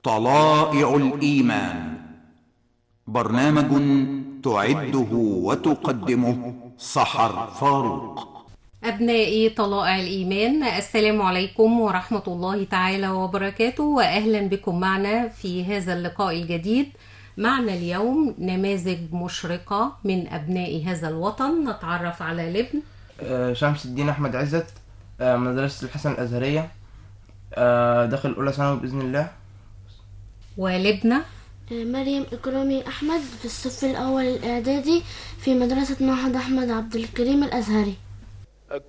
طلائع الإيمان، برنامج تعده وتقدمه سحر فاروق. أبنائي طلائع الإيمان، السلام عليكم ورحمة الله تعالى وبركاته، وأهلا بكم معنا في هذا اللقاء الجديد. معنا اليوم نماذج مشرقة من أبناء هذا الوطن. نتعرف على لبن. شمس الدين أحمد عزت، مدرسة الحسن الأزهرية، داخل أولى ثانوي بإذن الله. ولبنى مريم إكرامي أحمد في الصف الأول الإعدادي في مدرسة معهد أحمد عبد الكريم الأزهري.